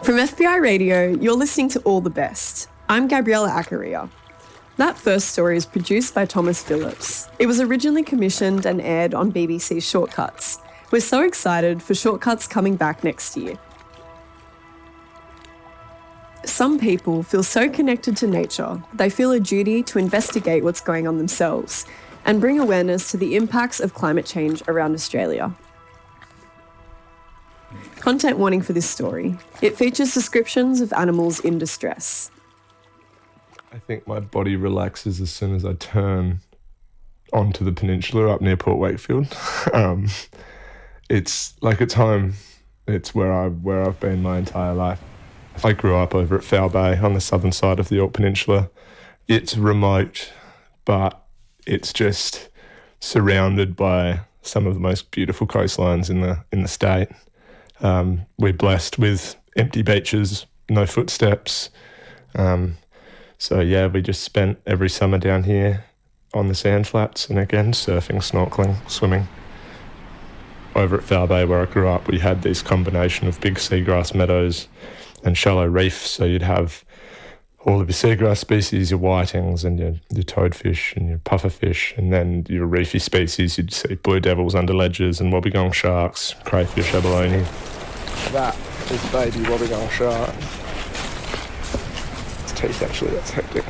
From FBI Radio, you're listening to All the Best. I'm Gabriella Accaria. That first story is produced by Thomas Phillips. It was originally commissioned and aired on BBC Shortcuts. We're so excited for Shortcuts coming back next year. Some people feel so connected to nature, they feel a duty to investigate what's going on themselves and bring awareness to the impacts of climate change around Australia. Content warning for this story. It features descriptions of animals in distress. I think my body relaxes as soon as I turn onto the peninsula up near Port Wakefield. It's home. It's where I've been my entire life. I grew up over at Foul Bay on the southern side of the Yorke Peninsula. It's remote, but it's just surrounded by some of the most beautiful coastlines in the state. We're blessed with empty beaches, no footsteps. So yeah, we just spent every summer down here on the sand flats and again, surfing, snorkeling, swimming. Over at Foul Bay where I grew up, we had this combination of big seagrass meadows and shallow reef. So you'd have all of your seagrass species, your whitings and your toadfish and your pufferfish, and then your reefy species, you'd see blue devils, underledgers and wobbegong sharks, crayfish, abalone. That is baby wobbegong shark. Its teeth actually, that's hectic.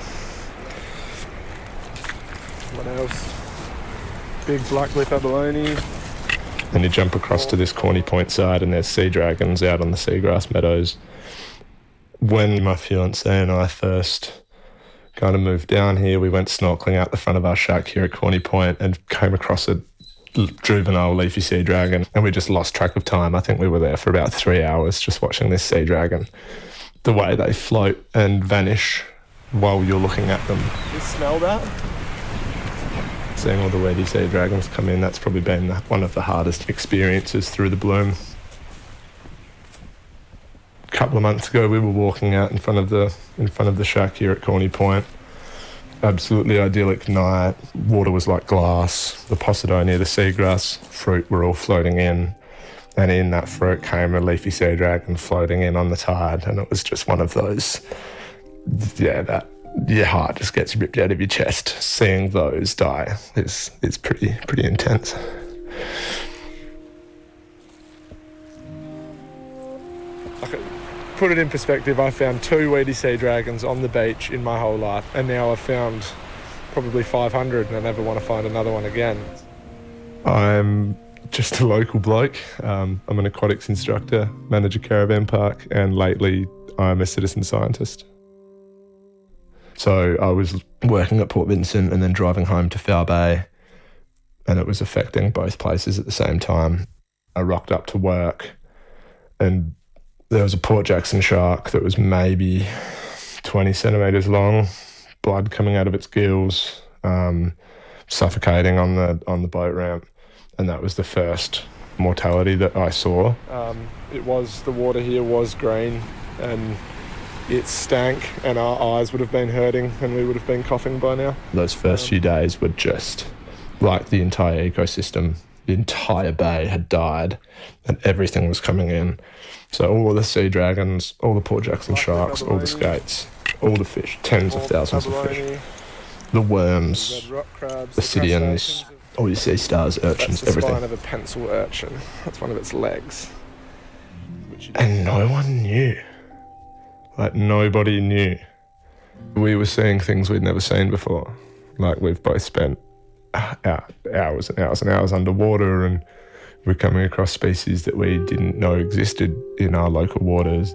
What else? Big blacklip abalone. And you jump across to this Corny Point side and there's sea dragons out on the seagrass meadows. When my fiancée and I first kind of moved down here, we went snorkeling out the front of our shack here at Corny Point and came across a juvenile leafy sea dragon, and we just lost track of time. I think we were there for about 3 hours just watching this sea dragon. The way they float and vanish while you're looking at them. You smell that? Seeing all the weedy sea dragons come in, that's probably been one of the hardest experiences through the bloom. A couple of months ago, we were walking out in front of the shack here at Corny Point. Absolutely idyllic night. Water was like glass. The Posidonia, the seagrass fruit were all floating in. And in that fruit came a leafy sea dragon floating in on the tide. And it was just one of those, that your heart just gets ripped out of your chest. Seeing those die is pretty intense. Put it in perspective, I found 2 weedy sea dragons on the beach in my whole life, and now I've found probably 500 and I never want to find another one again. I'm just a local bloke. I'm an aquatics instructor, manage a caravan park, and lately I'm a citizen scientist. So I was working at Port Vincent and then driving home to Foul Bay, and it was affecting both places at the same time. I rocked up to work and there was a Port Jackson shark that was maybe 20 centimetres long, blood coming out of its gills, suffocating on the boat ramp, and that was the first mortality that I saw. The water here was green and it stank, and our eyes would have been hurting and we would have been coughing by now. Those first few days were just like the entire ecosystem. The entire bay had died and everything was coming in. So all of the sea dragons, all the Port Jackson sharks, all the skates, all the fish, tens of thousands of fish, the worms, the Sidians, all your sea stars, urchins, everything. That's the spine of a pencil urchin. That's one of its legs. And no one knew. Like, nobody knew. We were seeing things we'd never seen before. Like, we've both spent hours and hours and hours underwater, and we're coming across species that we didn't know existed in our local waters.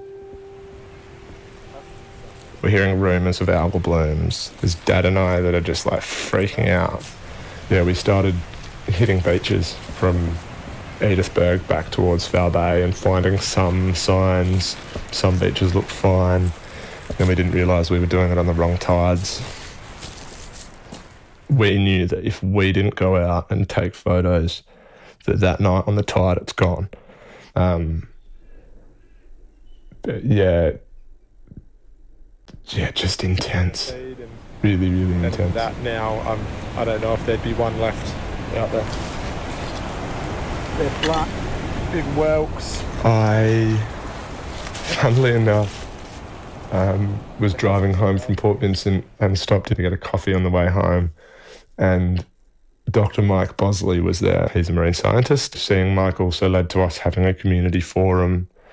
We're hearing rumours of algal blooms. There's Dad and I that are just like freaking out. Yeah, we started hitting beaches from Edithburgh back towards Foul Bay and finding some signs. Some beaches looked fine. Then we didn't realise we were doing it on the wrong tides. We knew that if we didn't go out and take photos, that night on the tide it's gone. Just intense. Really, really intense. And that now, I don't know if there'd be one left out there. They're black, big whelks. I funnily enough, was driving home from Port Vincent and stopped to get a coffee on the way home. And Dr. Mike Bosley was there. He's a marine scientist. Seeing Mike also led to us having a community forum